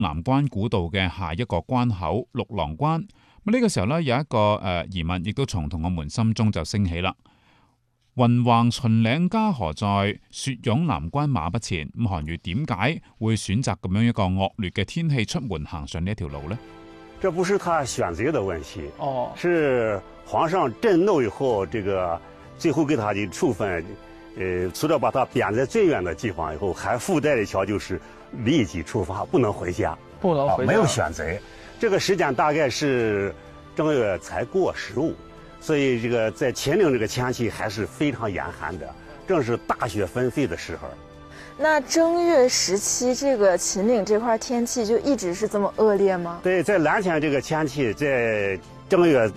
南關古道嘅下一個關口六郎關。呢個時候呢，有一個疑問，亦都從同學們心中就升起啦。雲橫秦嶺家何在？雪擁南關馬不前。咁韓愈點解會選擇咁樣一個惡劣嘅天氣出門行上呢一條路呢？ 這不是他選擇的問題，是皇上震怒以後，這個最後給他的處分，除了把他貶在最遠的地方以後，還附帶一條就是立即出發，不能回家， 不能回家， 沒有選擇。這個時間大概是正月才過15，所以這個在秦嶺這個天氣還是非常嚴寒的，正是大雪紛飛的時候。 那正月17這個秦嶺這塊天氣就一直是這麼惡劣嗎？ 對，在藍天這個天氣，在正月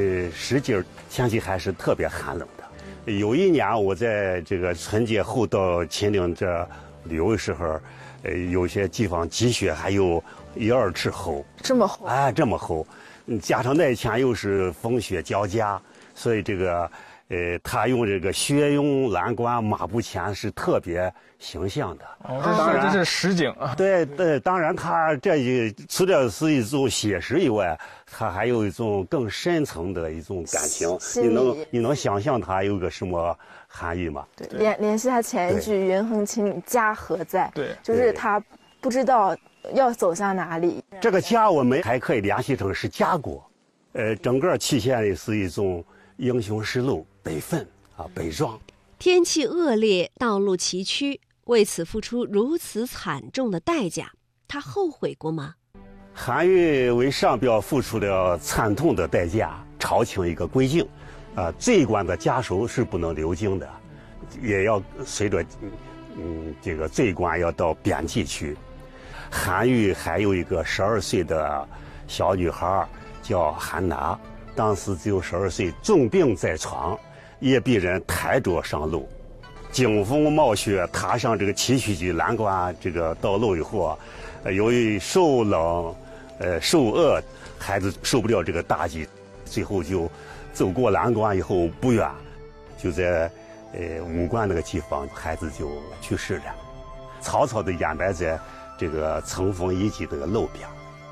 10天氣還是特別寒冷的。有一年我在這個春節後到秦嶺這旅遊的時候，有些地方積雪還有1-2尺厚， 這麼厚？ 哎，這麼厚，加上那一天又是風雪交加，所以這個他用這個雪擁藍關馬不前是特別形象的。 這當然這是實景啊。 對，當然他這除了是一種寫實以外，他還有一種更深層的一種感情。你能想象他有個什麼含義嗎？ 對，聯繫他前一句“雲橫秦嶺家何在”， 對， 就是他不知道要走向哪裡。 這個家我們還可以聯繫成是家國，整個體現的是一種英雄實錄、悲憤啊、悲壯。 天氣惡劣，道路崎嶇，為此付出如此慘重的代價，他後悔過嗎？ 韓愈為上表付出了慘痛的代價，朝廷一個規定，罪官的家屬是不能留京的，也要隨着這個罪官要到邊境去。韓愈還有一個12歲的小女孩叫韓娜，當時只有12歲，重病在床，也被人抬着上路。驚風冒雪踏上這個崎嶇的藍關這個道路以後，由於受冷受餓，孩子受不了這個打擊，最後就走過藍關以後不遠，就在武關那個地方，孩子就去世了，草草的掩埋在這個乘風遺跡這個路邊。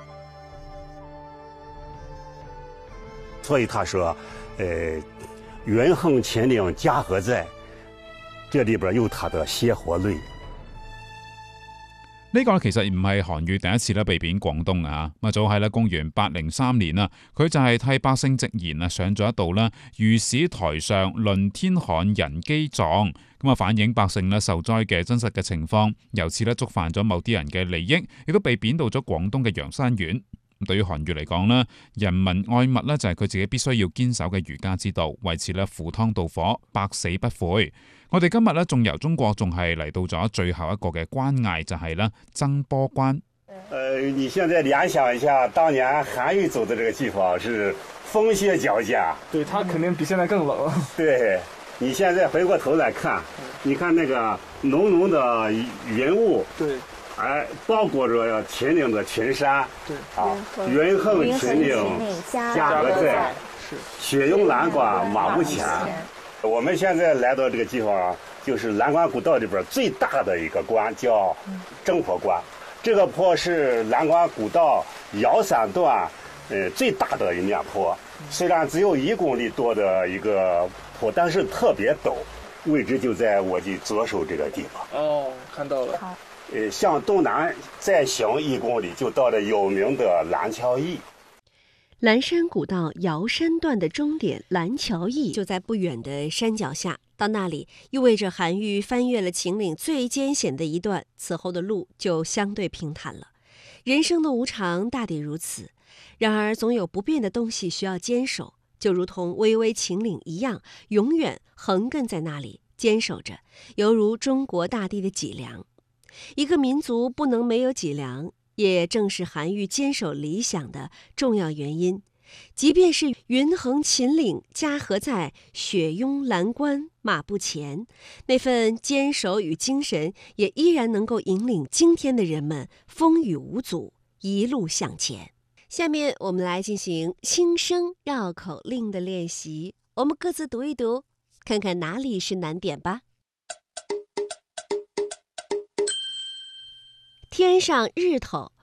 所以他說雲橫秦嶺家何在，這裏邊有他的血和淚。 呢個其實唔係韓愈第一次被貶廣東啊，早喺公元803年啊，佢就係替百姓直言啊，上咗一道啦，御史台上論天旱人饑狀，反映百姓受災嘅真實嘅情況，由此觸犯咗某啲人嘅利益，亦都被貶到咗廣東嘅陽山縣。對於韓愈嚟講咧，人民愛物就係佢自己必須要堅守嘅儒家之道，為此赴湯蹈火，百死不悔。我哋今日仲由中國仲係嚟到咗最後一個嘅關隘，就係曾坡關。 你現在聯想一下，當年韓愈走的這個地方是風雪交加， 對，他肯定比現在更冷。 對，你現在回過頭來看，你看那個濃濃的雲霧， 對， 包裹着秦嶺的群山， 對啊，雲橫秦嶺家何在？ 是雪擁藍關馬不前。我們現在來到這個地方，就是藍關古道裏邊最大的一個關，叫曾坡關。這個坡是藍關古道腰三段，最大的一面坡。雖然只有1公里多的一個坡，但是特別陡，位置就在我的左手這個地方。 哦，看到了。 好。 向東南再行1公里，就到了有名的藍橋驛。 藍山古道瑤山段的終點藍橋驛就在不遠的山腳下，到那裡意味着韓愈翻越了秦嶺最艱險的一段，此後的路就相對平坦了。人生的無常大抵如此，然而總有不變的東西需要堅守，就如同巍巍秦嶺一樣，永遠橫亘在那裡堅守着，猶如中國大地的脊梁。一個民族不能沒有脊梁，也正是韓愈堅守理想的重要原因。即便是雲橫秦嶺家何在，雪擁藍關馬不前，那份堅守與精神也依然能夠引領今天的人們風雨無阻，一路向前。下面我們來進行新生繞口令的練習，我們各自讀一讀，看看哪裡是難點吧。天上日頭，